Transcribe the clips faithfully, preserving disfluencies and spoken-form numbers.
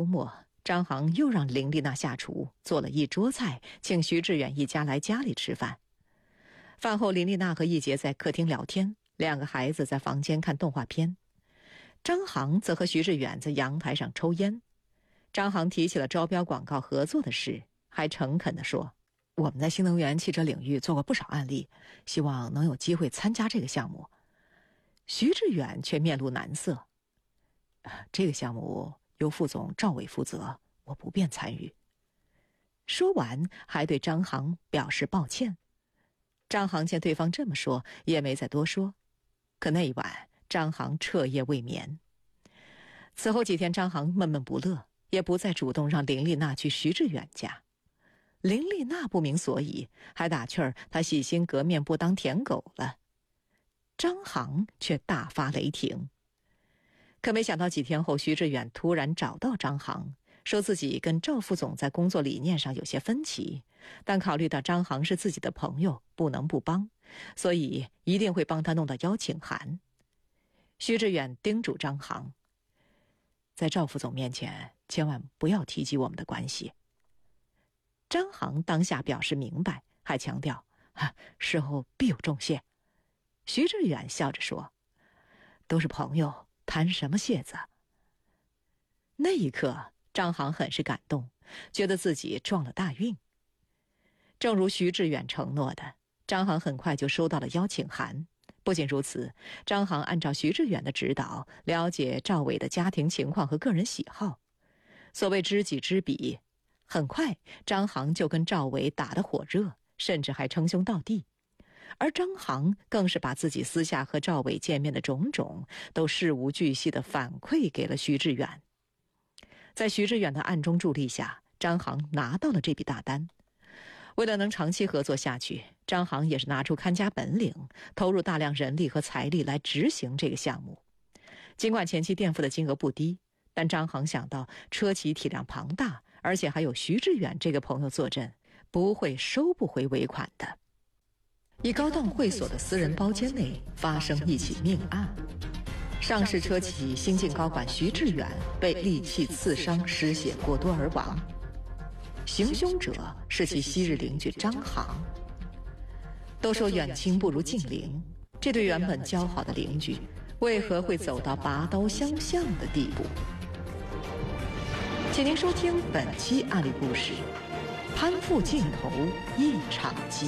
周末，张航又让林丽娜下厨，做了一桌菜，请徐志远一家来家里吃饭。饭后，林丽娜和易杰在客厅聊天，两个孩子在房间看动画片。张航则和徐志远在阳台上抽烟。张航提起了招标广告合作的事，还诚恳地说：“我们在新能源汽车领域做过不少案例，希望能有机会参加这个项目。”徐志远却面露难色：“这个项目由副总赵伟负责，我不便参与。”说完，还对张航表示抱歉。张航见对方这么说，也没再多说。可那一晚，张航彻夜未眠。此后几天，张航闷闷不乐，也不再主动让林丽娜去徐志远家。林丽娜不明所以，还打趣儿他洗心革面不当舔狗了。张航却大发雷霆。可没想到几天后，徐志远突然找到张航，说自己跟赵副总在工作理念上有些分歧，但考虑到张航是自己的朋友，不能不帮，所以一定会帮他弄到邀请函。徐志远叮嘱张航，在赵副总面前千万不要提及我们的关系。张航当下表示明白，还强调啊，事后必有重谢。徐志远笑着说，都是朋友，谈什么谢字？那一刻，张航很是感动，觉得自己撞了大运。正如徐志远承诺的，张航很快就收到了邀请函。不仅如此，张航按照徐志远的指导，了解赵伟的家庭情况和个人喜好。所谓知己知彼，很快张航就跟赵伟打得火热，甚至还称兄道弟。而张航更是把自己私下和赵伟见面的种种都事无巨细地反馈给了徐志远。在徐志远的暗中助力下，张航拿到了这笔大单。为了能长期合作下去，张航也是拿出看家本领，投入大量人力和财力来执行这个项目。尽管前期垫付的金额不低，但张航想到车企体量庞大，而且还有徐志远这个朋友坐镇，不会收不回尾款的。一高档会所的私人包间内发生一起命案，上市车企新晋高管徐志远被利器刺伤，失血过多而亡。行凶者是其昔日邻居张航。都说远亲不如近邻，这对原本交好的邻居，为何会走到拔刀相向的地步？请您收听本期案例故事：攀附尽头一场劫。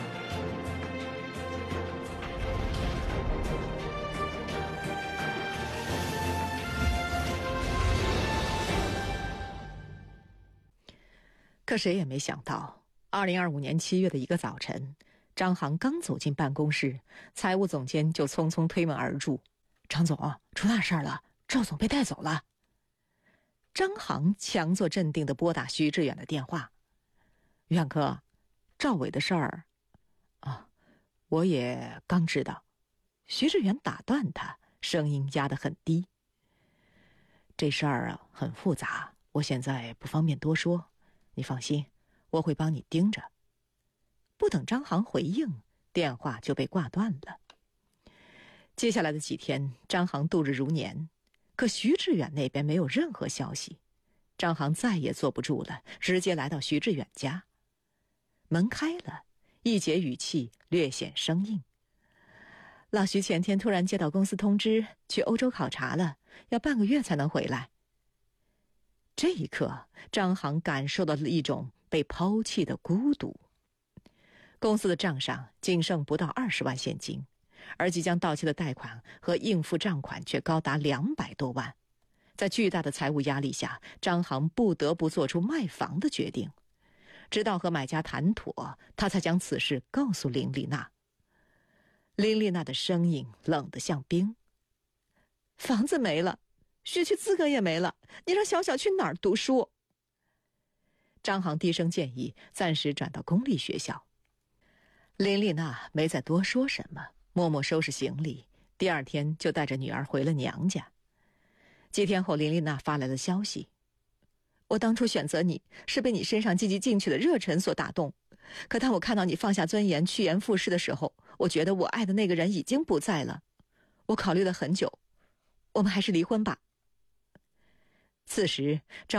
可谁也没想到，二零二五年七月的一个早晨，张航刚走进办公室，财务总监就匆匆推门而入：“张总，出大事了，赵总被带走了。”张航强作镇定地拨打徐志远的电话：“远哥，赵伟的事儿……啊，我也刚知道。”徐志远打断他，声音压得很低：“这事儿啊很复杂，我现在不方便多说。你放心，我会帮你盯着。”不等张航回应，电话就被挂断了。接下来的几天，张航度日如年，可徐志远那边没有任何消息。张航再也坐不住了，直接来到徐志远家。门开了，易杰语气略显生硬：“老徐前天突然接到公司通知，去欧洲考察了，要半个月才能回来。”这一刻，张航感受到了一种被抛弃的孤独。公司的账上仅剩不到二十万现金，而即将到期的贷款和应付账款却高达两百多万。在巨大的财务压力下，张航不得不做出卖房的决定。直到和买家谈妥，他才将此事告诉林丽娜。林丽娜的声音冷得像冰：“房子没了，学区资格也没了，你让小小去哪儿读书？”张航低声建议暂时转到公立学校。林丽娜没再多说什么，默默收拾行李，第二天就带着女儿回了娘家。几天后，林丽娜发来了消息：“我当初选择你是被你身上积极进取的热忱所打动，可当我看到你放下尊严趋炎附势的时候，我觉得我爱的那个人已经不在了。我考虑了很久，我们还是离婚吧。”此时